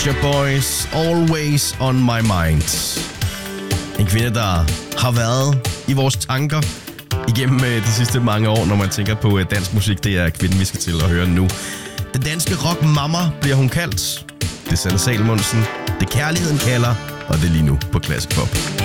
Your Boys, Always On My Mind. En kvinde, der har været i vores tanker igennem de sidste mange år, når man tænker på dansk musik. Det er kvinden, vi skal til at høre nu. Den danske rockmamma bliver hun kaldt. Det er Sanne Salomonsen. Det kærligheden kalder, og det er lige nu på Classic Pop.